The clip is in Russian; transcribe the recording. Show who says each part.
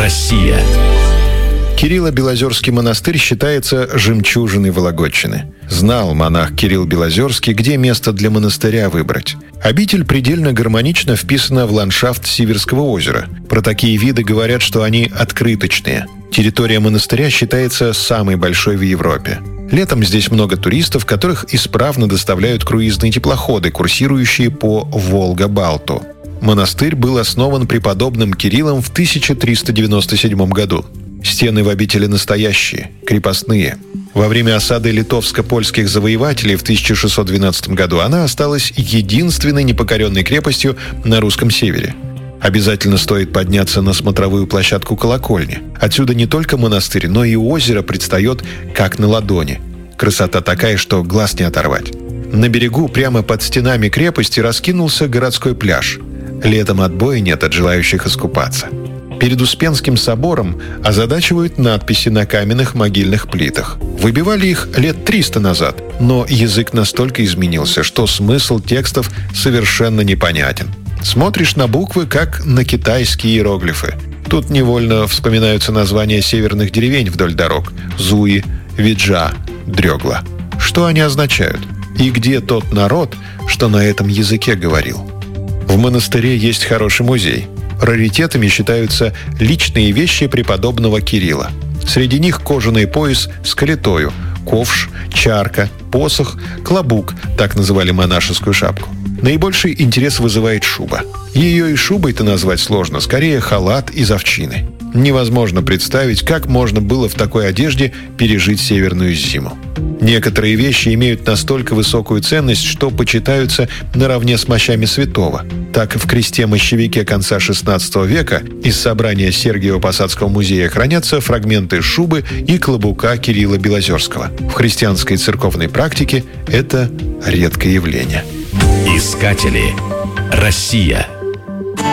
Speaker 1: Россия.
Speaker 2: Кирилло-Белозерский монастырь считается жемчужиной Вологодчины. Знал монах Кирилл Белозерский, где место для монастыря выбрать. Обитель предельно гармонично вписана в ландшафт Сиверского озера. Про такие виды говорят, что они открыточные. Территория монастыря считается самой большой в Европе. Летом здесь много туристов, которых исправно доставляют круизные теплоходы, курсирующие по Волга-Балту. Монастырь был основан преподобным Кириллом в 1397 году. Стены в обители настоящие, крепостные. Во время осады литовско-польских завоевателей в 1612 году она осталась единственной непокоренной крепостью на русском севере. Обязательно стоит подняться на смотровую площадку колокольни. Отсюда не только монастырь, но и озеро предстает как на ладони. Красота такая, что глаз не оторвать. На берегу, прямо под стенами крепости, раскинулся городской пляж. Летом отбоя нет от желающих искупаться. Перед Успенским собором озадачивают надписи на каменных могильных плитах. Выбивали их лет 300 назад, но язык настолько изменился, что смысл текстов совершенно непонятен. Смотришь на буквы, как на китайские иероглифы. Тут невольно вспоминаются названия северных деревень вдоль дорог – Зуи, Виджа, Дрёгла. Что они означают? И где тот народ, что на этом языке говорил? В монастыре есть хороший музей. Раритетами считаются личные вещи преподобного Кирилла. Среди них кожаный пояс с калитою, ковш, чарка, посох, клобук, так называли монашескую шапку. Наибольший интерес вызывает шуба. Ее и шубой-то назвать сложно, скорее халат из овчины. Невозможно представить, как можно было в такой одежде пережить северную зиму. Некоторые вещи имеют настолько высокую ценность, что почитаются наравне с мощами святого. Так, в кресте-мощевике конца XVI века из собрания Сергиево-Посадского музея хранятся фрагменты шубы и клобука Кирилла Белозерского. В христианской церковной практике это редкое явление.
Speaker 1: Искатели. Россия.